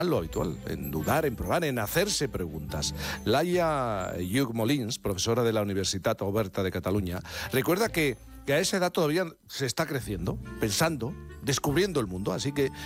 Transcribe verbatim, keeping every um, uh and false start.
lo habitual, en dudar, en provar, en hacerse preguntas. Laia Lluc Molins, profesora de la Universitat Oberta de Cataluña, recuerda que, que a esa edad todavía se está creciendo, pensando, descubriendo el mundo, así que